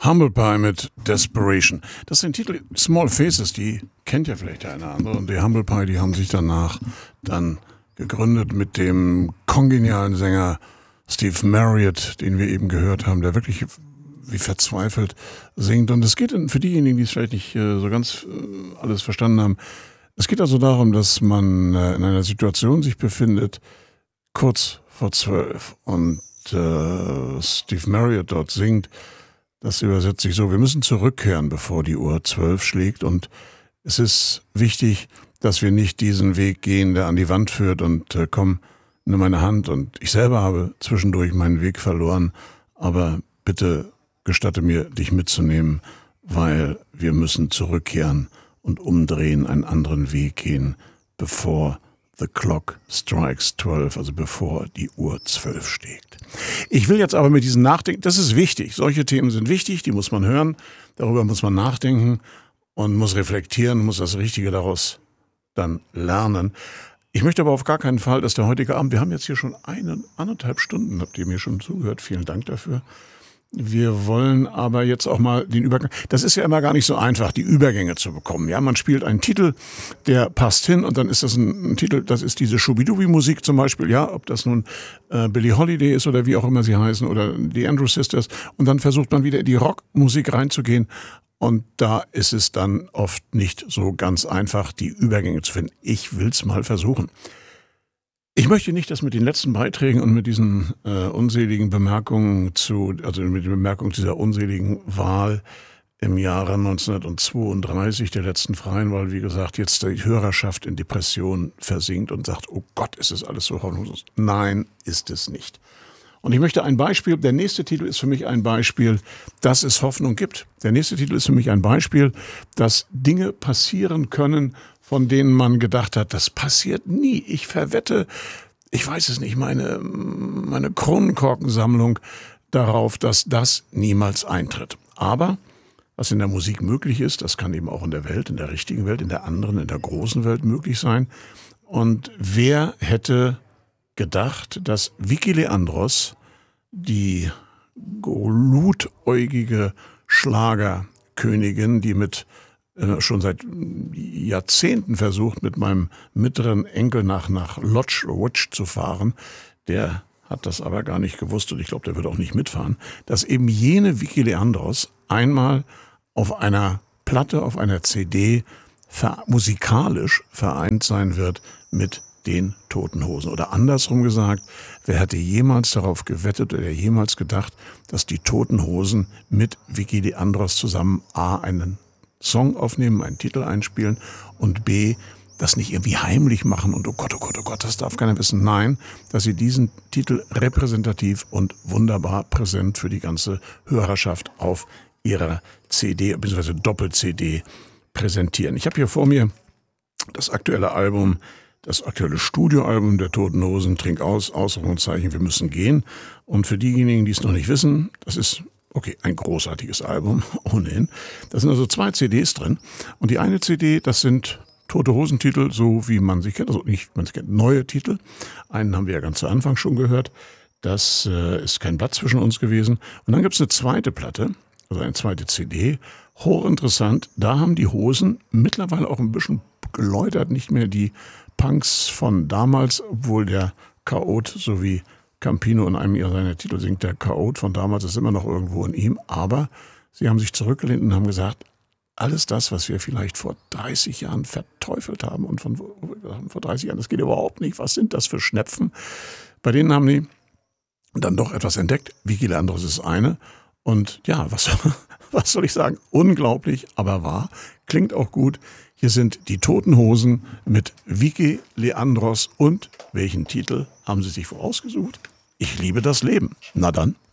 Humble Pie mit Desperation. Das ist ein Titel, Small Faces, die kennt ja vielleicht der eine oder andere. Und die Humble Pie, die haben sich danach dann gegründet mit dem kongenialen Sänger Steve Marriott, den wir eben gehört haben, der wirklich wie verzweifelt singt. Und es geht für diejenigen, die es vielleicht nicht so ganz alles verstanden haben, es geht also darum, dass man in einer Situation sich befindet, kurz vor 12 und Steve Marriott dort singt. Das übersetzt sich so: Wir müssen zurückkehren, bevor die Uhr 12 schlägt, und es ist wichtig, dass wir nicht diesen Weg gehen, der an die Wand führt und komm, nimm meine Hand. Und ich selber habe zwischendurch meinen Weg verloren, aber bitte gestatte mir, dich mitzunehmen, weil wir müssen zurückkehren und umdrehen, einen anderen Weg gehen, bevor the clock strikes 12, also bevor die Uhr 12 schlägt. Ich will jetzt aber mit diesen Nachdenken, das ist wichtig, solche Themen sind wichtig, die muss man hören, darüber muss man nachdenken und muss reflektieren, muss das Richtige daraus dann lernen. Ich möchte aber auf gar keinen Fall, dass der heutige Abend, wir haben jetzt hier schon 1,5 Stunden, habt ihr mir schon zugehört, vielen Dank dafür. Wir wollen aber jetzt auch mal den Übergang, das ist ja immer gar nicht so einfach, die Übergänge zu bekommen. Ja, man spielt einen Titel, der passt hin, und dann ist das ein Titel, das ist diese Shubidubi-Musik zum Beispiel, ja, ob das nun Billie Holiday ist oder wie auch immer sie heißen oder die Andrews Sisters, und dann versucht man wieder in die Rockmusik reinzugehen, und da ist es dann oft nicht so ganz einfach, die Übergänge zu finden. Ich will's mal versuchen. Ich möchte nicht, dass mit den letzten Beiträgen und mit diesen unseligen Bemerkungen also mit den Bemerkungen dieser unseligen Wahl im Jahre 1932, der letzten freien Wahl, wie gesagt, jetzt die Hörerschaft in Depression versinkt und sagt, oh Gott, ist das alles so hoffnungslos. Nein, ist es nicht. Und ich möchte ein Beispiel, der nächste Titel ist für mich ein Beispiel, dass es Hoffnung gibt. Der nächste Titel ist für mich ein Beispiel, dass Dinge passieren können, von denen man gedacht hat, das passiert nie. Ich verwette, ich weiß es nicht, meine Kronenkorkensammlung darauf, dass das niemals eintritt. Aber was in der Musik möglich ist, das kann eben auch in der Welt, in der richtigen Welt, in der anderen, in der großen Welt möglich sein. Und wer hätte gedacht, dass Vicky Leandros, die glutäugige Schlagerkönigin, die mit schon seit Jahrzehnten versucht, mit meinem mittleren Enkel nach Lodge zu fahren, der hat das aber gar nicht gewusst, und ich glaube, der wird auch nicht mitfahren, dass eben jene Vicky Leandros einmal auf einer Platte, auf einer CD musikalisch vereint sein wird mit den Toten Hosen. Oder andersrum gesagt, wer hätte jemals darauf gewettet oder jemals gedacht, dass die Toten Hosen mit Vicky Leandros zusammen A, einen Song aufnehmen, einen Titel einspielen, und B, das nicht irgendwie heimlich machen und oh Gott, oh Gott, oh Gott, das darf keiner wissen. Nein, dass sie diesen Titel repräsentativ und wunderbar präsent für die ganze Hörerschaft auf ihrer CD bzw. Doppel-CD präsentieren. Ich habe hier vor mir das aktuelle Album, das aktuelle Studioalbum der Toten Hosen, Trink aus, Ausrufungszeichen, wir müssen gehen. Und für diejenigen, die es noch nicht wissen, das ist ein großartiges Album, ohnehin. Da sind also 2 CDs drin. Und die eine CD, das sind Tote Hosen-Titel, so wie man sie kennt. Also nicht, man sie kennt, neue Titel. Einen haben wir ja ganz zu Anfang schon gehört. Das ist kein Blatt zwischen uns gewesen. Und dann gibt es eine zweite Platte, also eine zweite CD. Hochinteressant. Da haben die Hosen mittlerweile auch ein bisschen geläutert. Nicht mehr die Punks von damals, obwohl der Chaot sowie Campino in einem seiner Titel singt, der Chaot von damals ist immer noch irgendwo in ihm, aber sie haben sich zurückgelehnt und haben gesagt, alles das, was wir vielleicht vor 30 Jahren verteufelt haben und vor 30 Jahren, das geht überhaupt nicht, was sind das für Schnepfen? Bei denen haben die dann doch etwas entdeckt. Vicky Leandros ist eine, und ja, was soll ich sagen? Unglaublich, aber wahr. Klingt auch gut. Hier sind die Toten Hosen mit Vicky Leandros, und welchen Titel haben sie sich vorausgesucht? Ich liebe das Leben. Na dann.